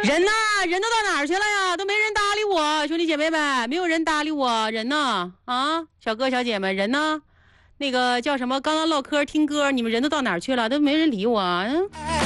人呢？人都到哪儿去了呀？都没人搭理我，兄弟姐妹们，没有人搭理我，人呢？啊，小哥小姐们，人呢？那个叫什么？刚刚唠嗑听歌，你们人都到哪儿去了？都没人理我。